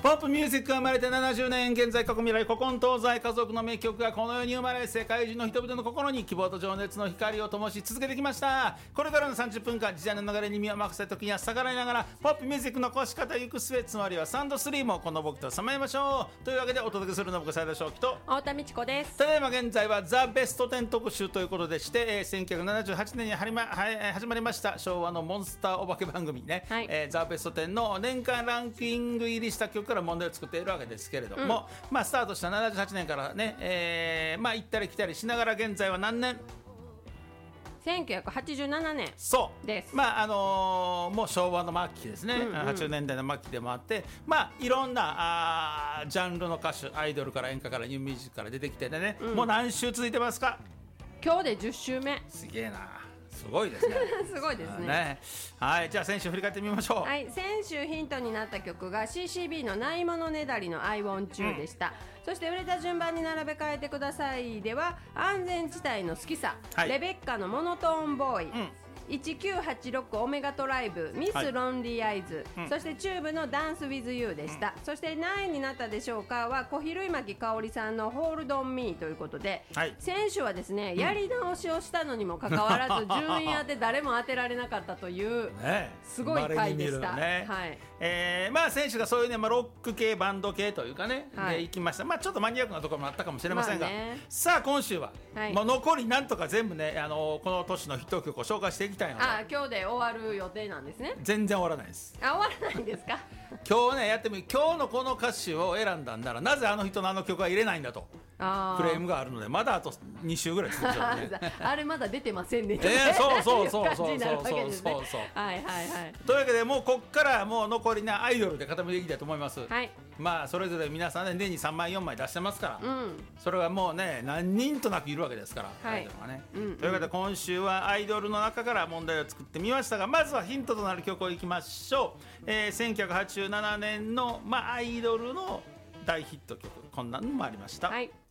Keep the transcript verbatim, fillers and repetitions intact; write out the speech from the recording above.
ポップミュージックが生まれてななじゅうねん、現在過去未来古今東西家族の名曲がこの世に生まれ、世界中の人々の心に希望と情熱の光を灯し続けてきました。これからのさんじゅっぷんかん、時代の流れに身を任せた時には逆らいながらポップミュージックのこし方行く末、つまりはサンドスリーもこの僕とさまよいましょう。というわけでお届けするのは僕斉田正樹と太田美智子です。 ただいま現在はザ・ベストテン特集ということでして、えー、せんきゅうひゃくななじゅうはちねんに始ま、はい、始まりました昭和のモンスターお化け番組ね、はい、えー、ザ・ベストテンの年間ランキング入りした曲から問題を作っているわけですけれども、うん、まあスタートしたななじゅうはちねんからね、えー、まあ行ったり来たりしながら現在は何年せんきゅうひゃくはちじゅうななねんそうです。 まああのー、もう昭和の末期ですね、うんうん、はちじゅうねんだいの末期でもあって、まあいろんなあジャンルの歌手、アイドルから演歌からニューミュージックから出てきてね、うん、もう何週続いてますか？ 今日でじゅっしゅうめ。 すげえな、すごいですねすごいです ね, ね。はい、じゃあ先週振り返ってみましょう。 はい、先週ヒントになった曲が シーシービー のないものねだりの I want you でした、うん、そして売れた順番に並べ替えてくださいでは安全地帯の好きさ、はい、レベッカのモノトーンボーイ、うん、いちきゅうはちろくオメガトライブ、ミスロンリーアイズ、はい、そしてチューブのダンスウィズユーでした、うん、そして何位になったでしょうかは小比類巻香織さんのホールドンミーということで、はい、先週はですね、うん、やり直しをしたのにもかかわらず順位当て誰も当てられなかったという、ね、すごい回でした、ね、はい、えー、まあ選手がそういうね、まあ、ロック系バンド系というかね、はい、で行きました。まあちょっとマニアックなところもあったかもしれませんが、まあね、さあ今週は、はい、もう残りなんとか全部ね、あのこの年のヒット曲を紹介していきたいので、 あ、今日で終わる予定なんですね。 全然終わらないです。 あ、終わらないんですか？ 今日ねやってみ今日のこの歌詞を選んだんならなぜあの人のあの曲は入れないんだとクレームがあるので、まだあとに週ぐらい続くでしょうねあれまだ出てませんね、 えー、そうそうそうそうそうそうそうそうそうはいはいはい。 というわけでもうこっからもう残りなアイドルで固めていきたいと思います、 はい、 まあそれぞれ皆さんね年にさんまいよんまい出してますから、うん、それはもうね何人となくいるわけですから、はい、アイドルがね、うんうん、というわけで今週はアイドルの中から問題を作ってみましたが、まずはヒントとなる曲をいきましょう、えー、せんきゅうひゃくはちじゅうななねんの、まあ、アイドルの大ヒット曲、こんなのもありました、はい。